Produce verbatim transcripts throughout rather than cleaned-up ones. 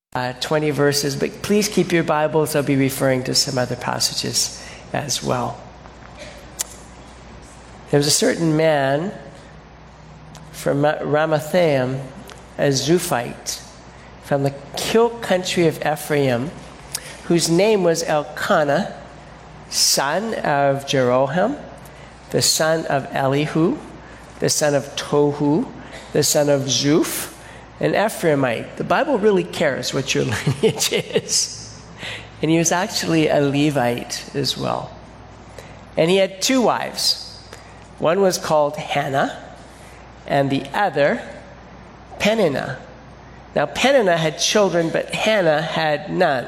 uh, twenty verses, but please keep your Bibles. I'll be referring to some other passages as well. There was a certain man from Ramathaim, a Zuphite, from the hill country of Ephraim, whose name was Elkanah, son of Jeroham, the son of Elihu, the son of Tohu, the son of Zuph, an Ephraimite. The Bible really cares what your lineage is. And he was actually a Levite as well. And he had two wives. One was called Hannah, and the other, Peninnah. Now, Peninnah had children, but Hannah had none.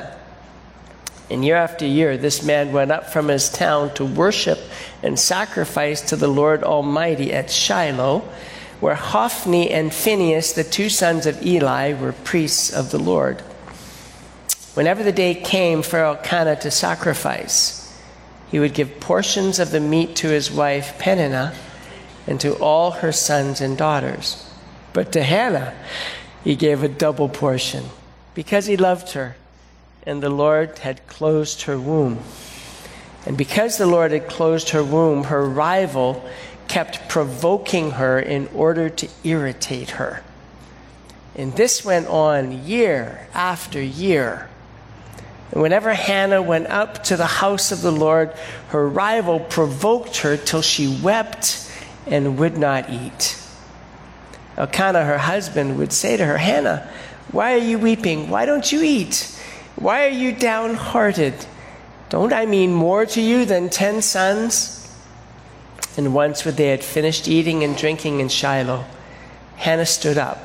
And year after year, this man went up from his town to worship and sacrifice to the Lord Almighty at Shiloh, where Hophni and Phinehas, the two sons of Eli, were priests of the Lord. Whenever the day came for Elkanah to sacrifice, he would give portions of the meat to his wife Peninnah and to all her sons and daughters. But to Hannah, he gave a double portion because he loved her, and the Lord had closed her womb. And because the Lord had closed her womb, her rival kept provoking her in order to irritate her. And this went on year after year. And whenever Hannah went up to the house of the Lord, her rival provoked her till she wept and would not eat. Elkanah, her husband, would say to her, "Hannah, why are you weeping? Why don't you eat? Why are you downhearted? Don't I mean more to you than ten sons?" And once when they had finished eating and drinking in Shiloh, Hannah stood up.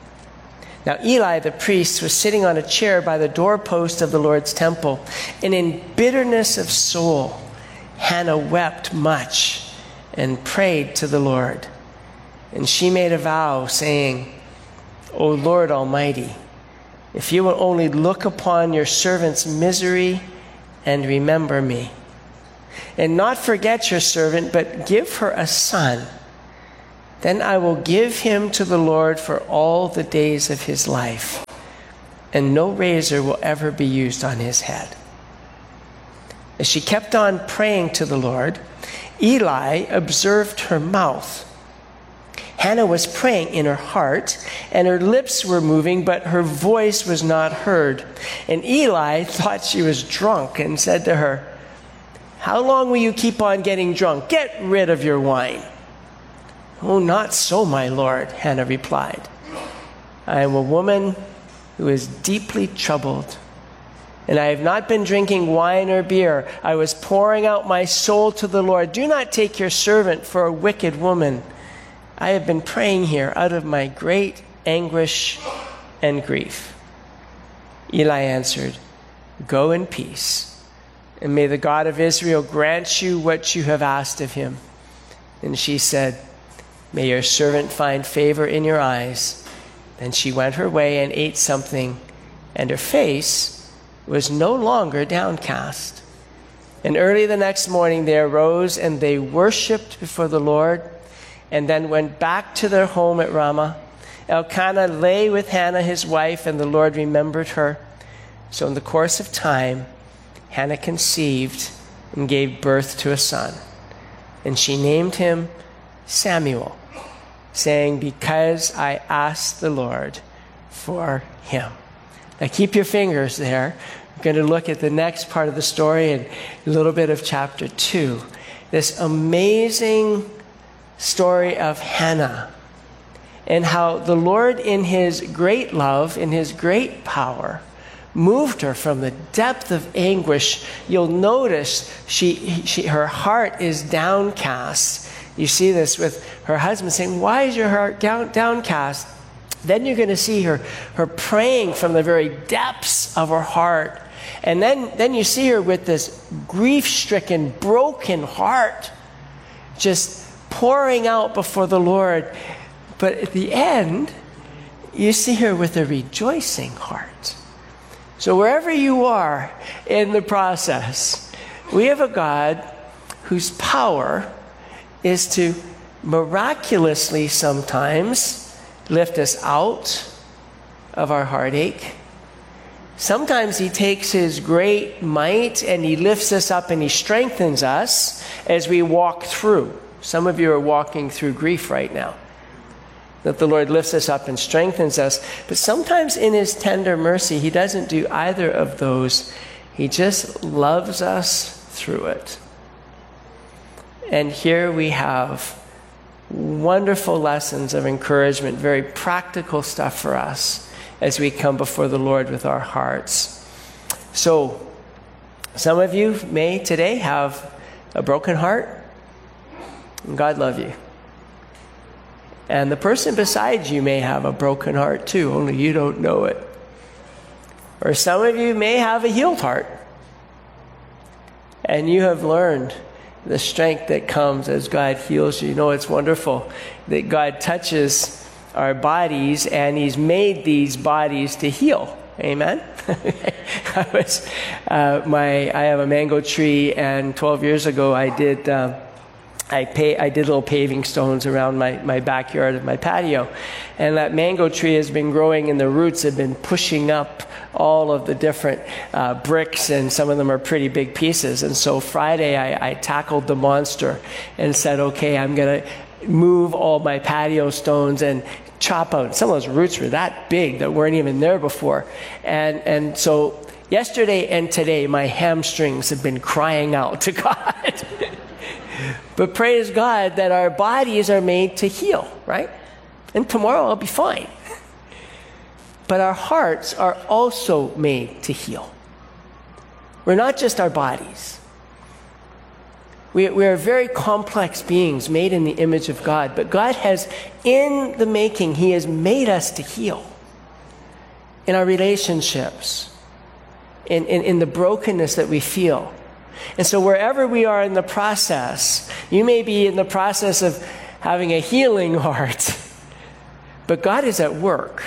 Now Eli the priest was sitting on a chair by the doorpost of the Lord's temple, and in bitterness of soul, Hannah wept much and prayed to the Lord. And she made a vow, saying, "O Lord Almighty, if you will only look upon your servant's misery and remember me, and not forget your servant, but give her a son, then I will give him to the Lord for all the days of his life, and no razor will ever be used on his head." As she kept on praying to the Lord, Eli observed her mouth. Hannah was praying in her heart, and her lips were moving, but her voice was not heard. And Eli thought she was drunk and said to her, "How long will you keep on getting drunk? Get rid of your wine." "Oh, not so, my lord," Hannah replied. "I am a woman who is deeply troubled, and I have not been drinking wine or beer. I was pouring out my soul to the Lord. Do not take your servant for a wicked woman. I have been praying here out of my great anguish and grief." Eli answered, "Go in peace, and may the God of Israel grant you what you have asked of him." And she said, "May your servant find favor in your eyes." Then she went her way and ate something, and her face was no longer downcast. And early the next morning they arose and they worshipped before the Lord, and then went back to their home at Ramah. Elkanah lay with Hannah his wife, and the Lord remembered her. So in the course of time, Hannah conceived and gave birth to a son. And she named him Samuel, saying, "Because I asked the Lord for him." Now keep your fingers there. We're going to look at the next part of the story and a little bit of chapter two. This amazing story of Hannah, and how the Lord in his great love, in his great power, moved her from the depth of anguish. You'll notice she, she her heart is downcast. You see this with her husband saying, "Why is your heart down, downcast?" Then you're going to see her, her praying from the very depths of her heart. And then, then you see her with this grief-stricken, broken heart, just pouring out before the Lord. But at the end, you see her with a rejoicing heart. So wherever you are in the process, we have a God whose power is to miraculously sometimes lift us out of our heartache, Sometimes he takes his great might and he lifts us up and he strengthens us as we walk through. Some of you are walking through grief right now. That the Lord lifts us up and strengthens us. But sometimes in his tender mercy, he doesn't do either of those. He just loves us through it. And here we have wonderful lessons of encouragement, very practical stuff for us as we come before the Lord with our hearts. So, some of you may today have a broken heart, and God love you. And the person beside you may have a broken heart too, only you don't know it. Or some of you may have a healed heart, and you have learned the strength that comes as God heals you. You know, it's wonderful that God touches our bodies, and he's made these bodies to heal. Amen. I was uh, my I have a mango tree, and twelve years ago I did uh, I pay I did little paving stones around my my backyard of my patio, and that mango tree has been growing, and the roots have been pushing up all of the different uh, bricks, and some of them are pretty big pieces. And so Friday I, I tackled the monster and said, okay, I'm gonna move all my patio stones and chop out. Some of those roots were that big that weren't even there before. And and so yesterday and today, my hamstrings have been crying out to God. But praise God that our bodies are made to heal, right? And tomorrow I'll be fine. But our hearts are also made to heal. We're not just our bodies. We, we are very complex beings made in the image of God. But God has, in the making, he has made us to heal. In our relationships. In, in, in the brokenness that we feel. And so wherever we are in the process, you may be in the process of having a healing heart. But God is at work.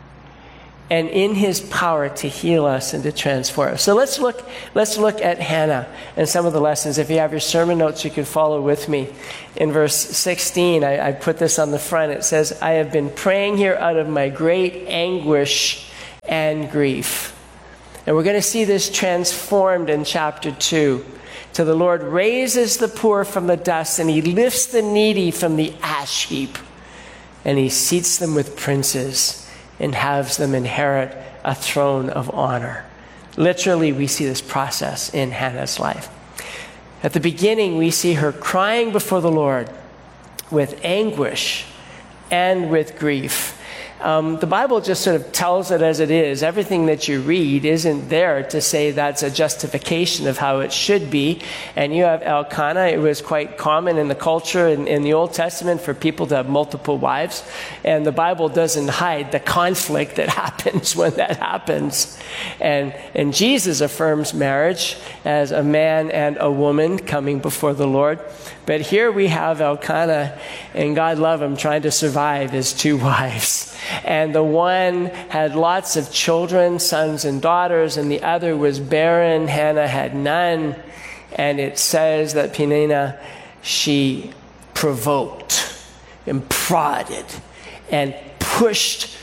And in his power to heal us and to transform us. So let's look, let's look at Hannah and some of the lessons. If you have your sermon notes, you can follow with me. In verse sixteen, I, I put this on the front. It says, I have been praying here out of my great anguish and grief. And we're going to see this transformed in chapter two. To the Lord raises the poor from the dust, and he lifts the needy from the ash heap. And he seats them with princes, and has them inherit a throne of honor. Literally, we see this process in Hannah's life. At the beginning, we see her crying before the Lord with anguish and with grief. Um, the Bible just sort of tells it as it is. Everything that you read isn't there to say that's a justification of how it should be. And you have Elkanah. It was quite common in the culture in, in the Old Testament for people to have multiple wives. And the Bible doesn't hide the conflict that happens when that happens. And, and Jesus affirms marriage as a man and a woman coming before the Lord. But here we have Elkanah, and God love him, trying to survive his two wives. And the one had lots of children, sons and daughters, and the other was barren. Hannah had none. And it says that Peninnah, she provoked and prodded and pushed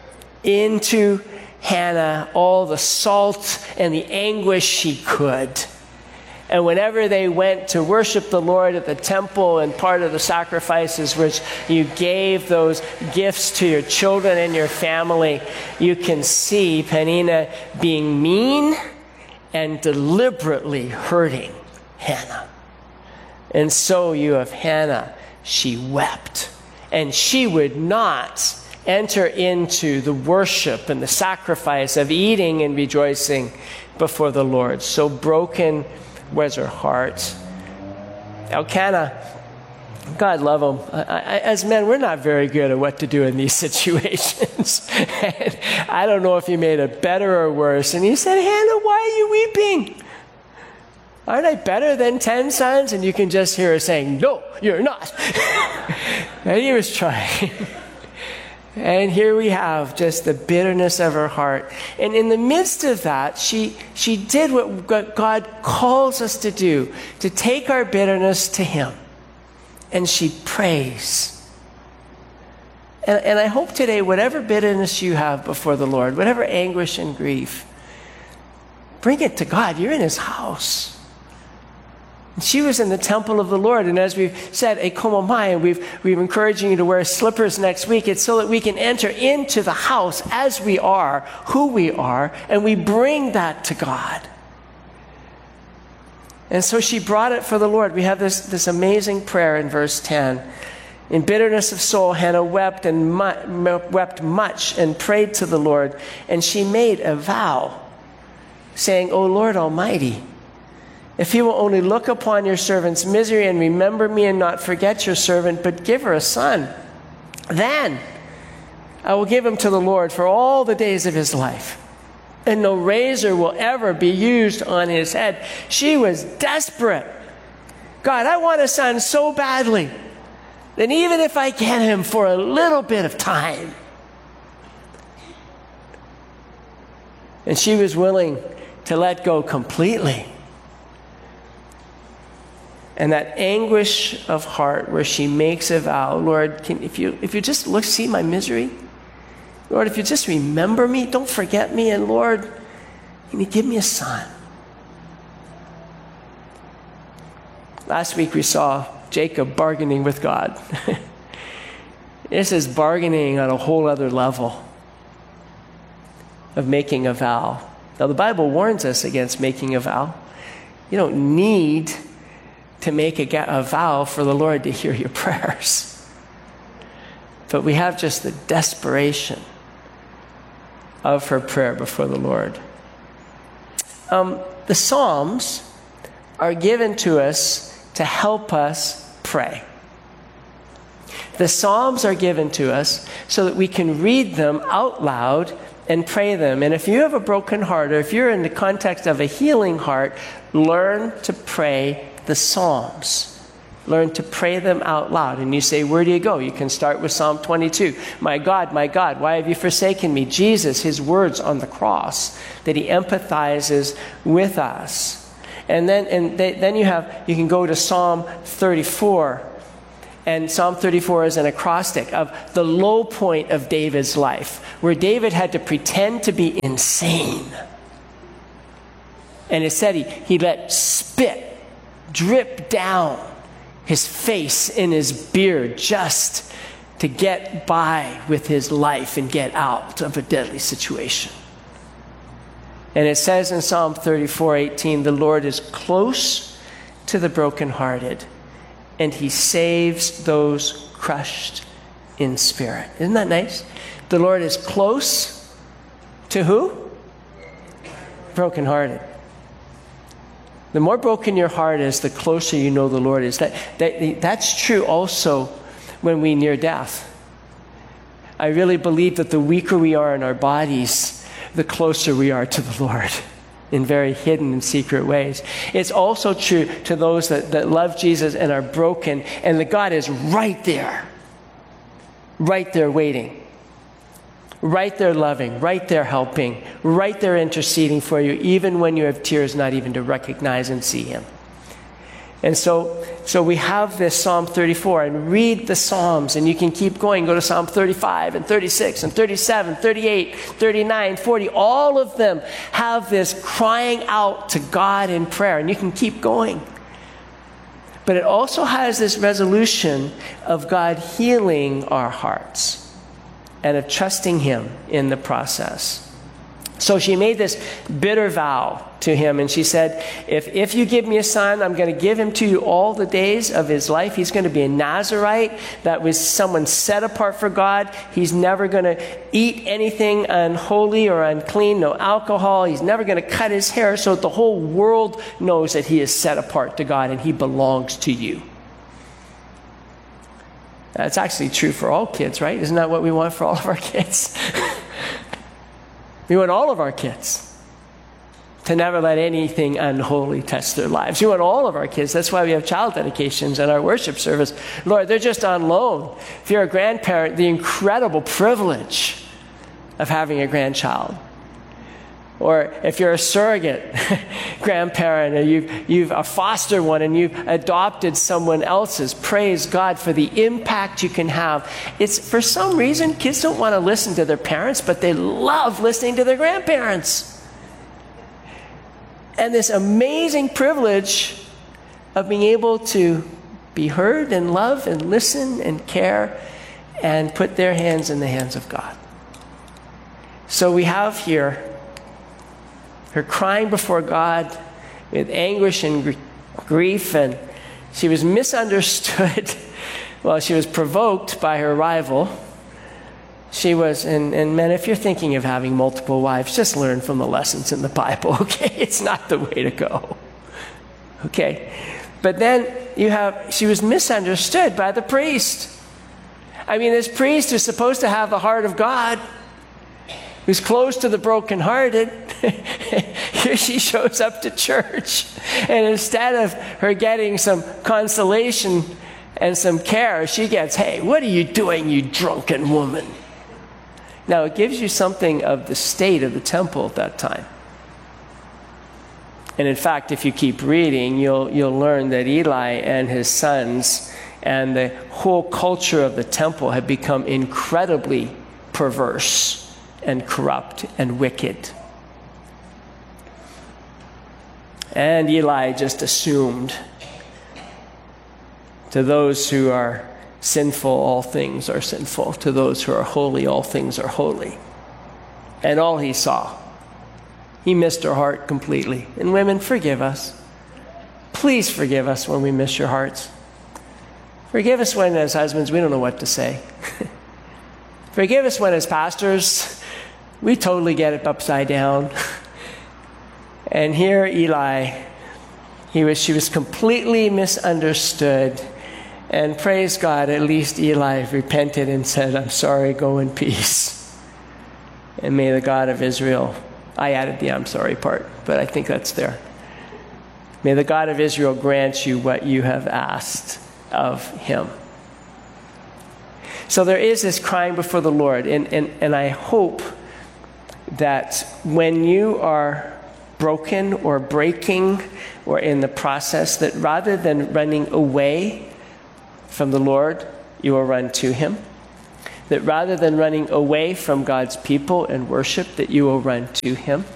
into Hannah all the salt and the anguish she could. And whenever they went to worship the Lord at the temple, and part of the sacrifices which you gave those gifts to your children and your family, you can see Peninnah being mean and deliberately hurting Hannah. And so you have Hannah, she wept. And she would not enter into the worship and the sacrifice of eating and rejoicing before the Lord. So broken was her heart. Elkanah, God love him. I, I, as men, we're not very good at what to do in these situations. And I don't know if he made it better or worse. And he said, Hannah, why are you weeping? Aren't I better than ten sons? And you can just hear her saying, no, you're not. And he was trying. And here we have just the bitterness of her heart. And in the midst of that, she, she did what God calls us to do, to take our bitterness to him. And she prays. And, and I hope today, whatever bitterness you have before the Lord, whatever anguish and grief, bring it to God. You're in his house. And she was in the temple of the Lord. And as we've said, ekomomai, and we've, we've encouraging you to wear slippers next week. It's so that we can enter into the house as we are, who we are, and we bring that to God. And so she brought it for the Lord. We have this, this amazing prayer in verse ten. In bitterness of soul, Hannah wept and mu- wept much and prayed to the Lord. And she made a vow, saying, O Lord Almighty, if you will only look upon your servant's misery and remember me and not forget your servant, but give her a son, then I will give him to the Lord for all the days of his life. And no razor will ever be used on his head. She was desperate. God, I want a son so badly that even if I get him for a little bit of time. And she was willing to let go completely. And that anguish of heart where she makes a vow, Lord, can, if you if you just look, see my misery, Lord, if you just remember me, don't forget me, and Lord, can you give me a son? Last week we saw Jacob bargaining with God. This is bargaining on a whole other level of making a vow. Now the Bible warns us against making a vow. You don't need to make a, a vow for the Lord to hear your prayers. But we have just the desperation of her prayer before the Lord. Um, the Psalms are given to us to help us pray. The Psalms are given to us so that we can read them out loud and pray them. And if you have a broken heart, or if you're in the context of a healing heart, learn to pray the Psalms. Learn to pray them out loud. And you say, where do you go? You can start with Psalm twenty-two. My God, my God, why have you forsaken me? Jesus, his words on the cross, that he empathizes with us. And then and they, then you have you can go to Psalm thirty-four. And Psalm thirty-four is an acrostic of the low point of David's life, where David had to pretend to be insane. And it said he, he let spit drip down his face in his beard just to get by with his life and get out of a deadly situation. And it says in Psalm thirty-four eighteen, the Lord is close to the brokenhearted, and he saves those crushed in spirit. Isn't that nice? The Lord is close to who? Brokenhearted. The more broken your heart is, the closer you know the Lord is. That, that, that's true also when we near death. I really believe that the weaker we are in our bodies, the closer we are to the Lord in very hidden and secret ways. It's also true to those that, that love Jesus and are broken, and that God is right there, right there waiting. Right there loving, right there helping, right there interceding for you, even when you have tears not even to recognize and see him. And so, so we have this Psalm thirty-four, and read the Psalms, and you can keep going. Go to Psalm thirty-five and thirty-six and thirty-seven, thirty-eight, thirty-nine, forty. All of them have this crying out to God in prayer, and you can keep going. But it also has this resolution of God healing our hearts and of trusting him in the process. So she made this bitter vow to him, and she said, if, if you give me a son, I'm going to give him to you all the days of his life. He's going to be a Nazirite. That was someone set apart for God. He's never going to eat anything unholy or unclean, no alcohol. He's never going to cut his hair, so that the whole world knows that he is set apart to God and he belongs to you. That's actually true for all kids, right? Isn't that what we want for all of our kids? We want all of our kids to never let anything unholy touch their lives. We want all of our kids. That's why we have child dedications in our worship service. Lord, they're just on loan. If you're a grandparent, the incredible privilege of having a grandchild. Or if you're a surrogate grandparent, or you've, you've a foster one and you've adopted someone else's, praise God for the impact you can have. It's, for some reason, kids don't want to listen to their parents, but they love listening to their grandparents. and this amazing privilege of being able to be heard and love and listen and care and put their hands in the hands of God. So we have here her crying before God with anguish and gr- grief, and she was misunderstood. Well, she was provoked by her rival. She was, and, and men, if you're thinking of having multiple wives, just learn from the lessons in the Bible, okay? It's not the way to go, okay? But then you have, she was misunderstood by the priest. I mean, this priest who's supposed to have the heart of God, who's close to the brokenhearted, here she shows up to church. And instead of her getting some consolation and some care, she gets, hey, what are you doing, you drunken woman? Now, it gives you something of the state of the temple at that time. And in fact, if you keep reading, you'll, you'll learn that Eli and his sons and the whole culture of the temple had become incredibly perverse and corrupt and wicked. And Eli just assumed, to those who are sinful, all things are sinful. To those who are holy, all things are holy. And all he saw, he missed her heart completely. And women, forgive us. Please forgive us when we miss your hearts. Forgive us when, as husbands, we don't know what to say. Forgive us when, as pastors, we totally get it upside down. And here, Eli, he was, she was completely misunderstood. And praise God, at least Eli repented and said, I'm sorry, go in peace. And may the God of Israel, I added the I'm sorry part, but I think that's there. May the God of Israel grant you what you have asked of him. So there is this crying before the Lord, and, and, and I hope that when you are broken or breaking or in the process, that rather than running away from the Lord, you will run to him. That rather than running away from God's people and worship, that you will run to him.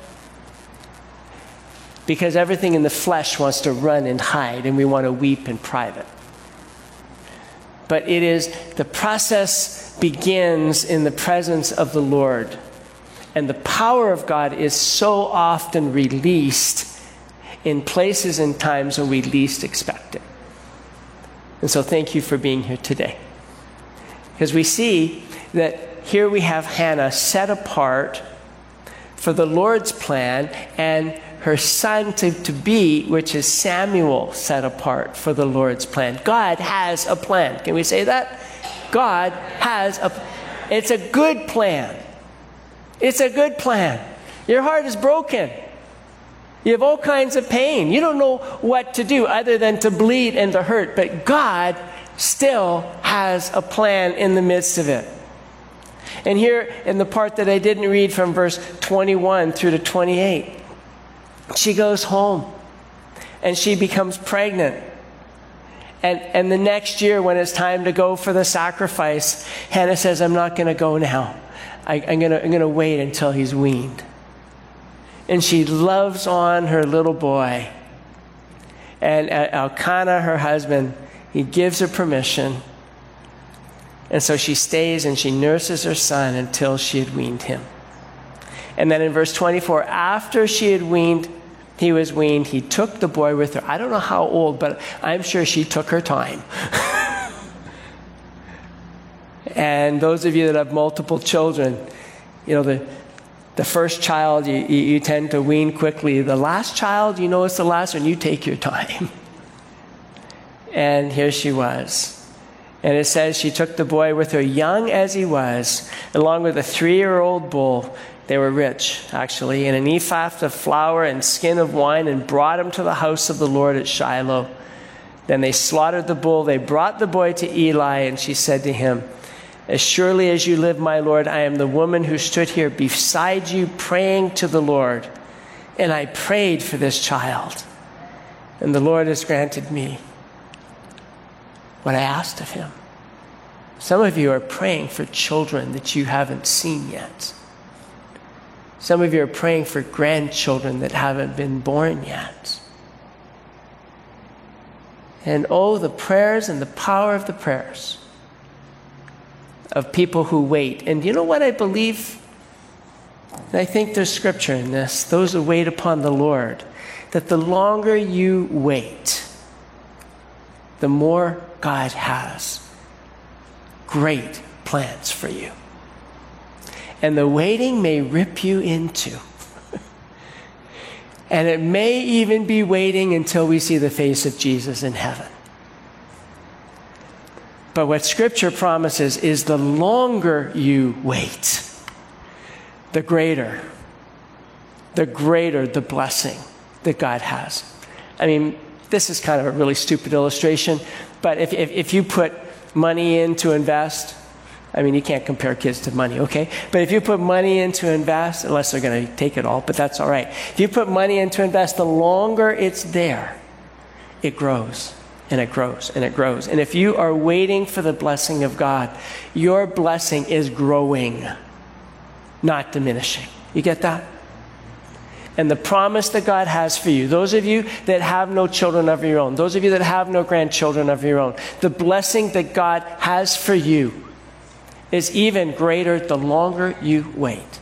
Because everything in the flesh wants to run and hide, and we want to weep in private. But it is, the process begins in the presence of the Lord. And the power of God is so often released in places and times when we least expect it. And so thank you for being here today. Because we see that here we have Hannah set apart for the Lord's plan, and her son to, to be, which is Samuel, set apart for the Lord's plan. God has a plan. Can we say that? God has a, it's a good plan. It's a good plan. Your heart is broken. You have all kinds of pain. You don't know what to do other than to bleed and to hurt. But God still has a plan in the midst of it. And here in the part that I didn't read from verse twenty-one through to twenty-eight, she goes home and she becomes pregnant. And, and the next year when it's time to go for the sacrifice, Hannah says, I'm not going to go now. I, I'm going to I'm going to wait until he's weaned. And she loves on her little boy. And Elkanah, her husband, he gives her permission. And so she stays and she nurses her son until she had weaned him. And then in verse twenty-four, after she had weaned, he was weaned, he took the boy with her. I don't know how old, but I'm sure she took her time. And those of you that have multiple children, you know, the The first child, you, you tend to wean quickly. The last child, you know it's the last one, you take your time. And here she was. And it says she took the boy with her, young as he was, along with a three-year-old bull. They were rich, actually, and an ephah of flour and skin of wine, and brought him to the house of the Lord at Shiloh. Then they slaughtered the bull. They brought the boy to Eli, and she said to him, as surely as you live, my Lord, I am the woman who stood here beside you praying to the Lord. And I prayed for this child. And the Lord has granted me what I asked of him. Some of you are praying for children that you haven't seen yet. Some of you are praying for grandchildren that haven't been born yet. And oh, the prayers and the power of the prayers of people who wait. And you know what I believe? I think there's scripture in this. Those who wait upon the Lord, that the longer you wait, the more God has great plans for you. And the waiting may rip you in two. And it may even be waiting until we see the face of Jesus in heaven. But what Scripture promises is the longer you wait, the greater, the greater the blessing that God has. I mean, this is kind of a really stupid illustration, but if, if, if you put money in to invest, I mean, you can't compare kids to money, okay? But if you put money in to invest, unless they're going to take it all, but that's all right. If you put money in to invest, the longer it's there, it grows, and it grows, and it grows. And if you are waiting for the blessing of God, your blessing is growing, not diminishing. You get that? And the promise that God has for you, those of you that have no children of your own, those of you that have no grandchildren of your own, the blessing that God has for you is even greater the longer you wait.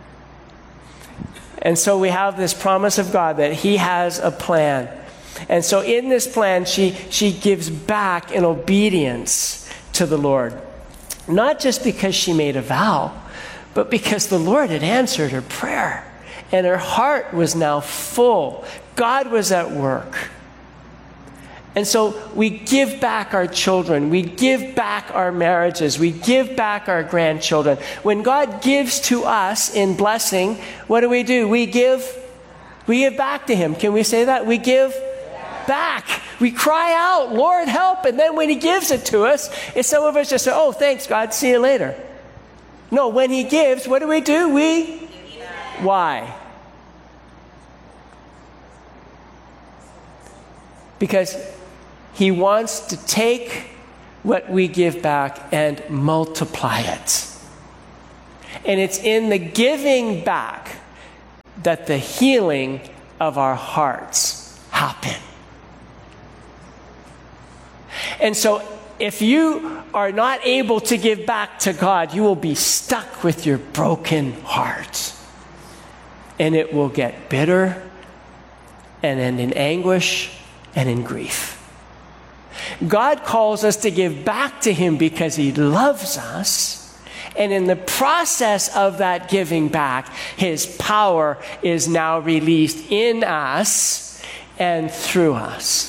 And so we have this promise of God that He has a plan. And so in this plan, she, she gives back in obedience to the Lord. Not just because she made a vow, but because the Lord had answered her prayer. And her heart was now full. God was at work. And so we give back our children. We give back our marriages. We give back our grandchildren. When God gives to us in blessing, what do we do? We give, we give back to Him. Can we say that? We give back. We cry out, Lord, help. And then when He gives it to us, it's some of us just say, oh, thanks, God. See you later. No, when He gives, what do we do? We, why? Because He wants to take what we give back and multiply it. And it's in the giving back that the healing of our hearts happen. And so if you are not able to give back to God, you will be stuck with your broken heart. And it will get bitter and end in anguish and in grief. God calls us to give back to Him because He loves us. And in the process of that giving back, His power is now released in us and through us.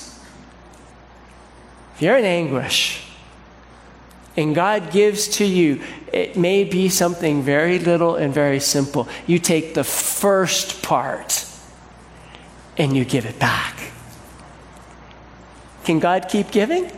If you're in anguish and God gives to you, it may be something very little and very simple. You take the first part and you give it back. Can God keep giving?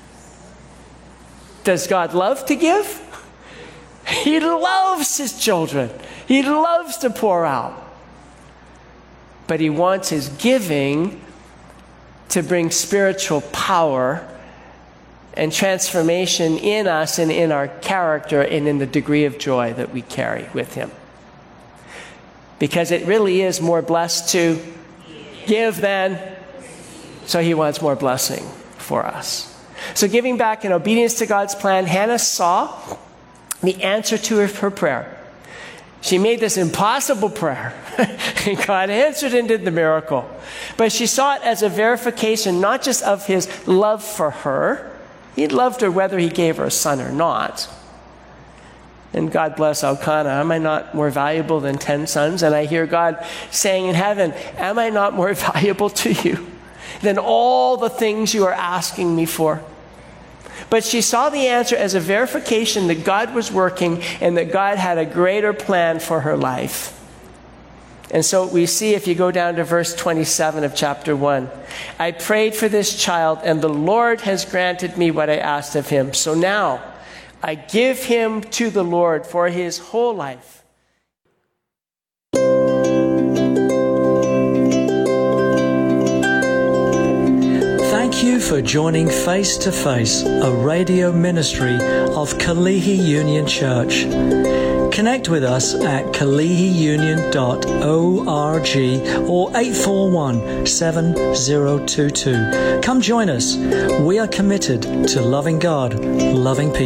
Does God love to give? He loves His children. He loves to pour out. But He wants His giving to bring spiritual power and transformation in us and in our character and in the degree of joy that we carry with Him. Because it really is more blessed to give than, so He wants more blessing for us. So giving back in obedience to God's plan, Hannah saw the answer to her, her prayer. She made this impossible prayer, and God answered and did the miracle. But she saw it as a verification, not just of His love for her. He loved her whether He gave her a son or not. And God bless Elkanah. Am I not more valuable than ten sons? And I hear God saying in heaven, am I not more valuable to you than all the things you are asking me for? But she saw the answer as a verification that God was working and that God had a greater plan for her life. And so we see, if you go down to verse twenty-seven of chapter one, I prayed for this child, and the Lord has granted me what I asked of Him. So now I give him to the Lord for his whole life. Thank you for joining Face to Face, a radio ministry of Kalihi Union Church. Connect with us at kalihi union dot org or eight four one, seven zero two two. Come join us. We are committed to loving God, loving people.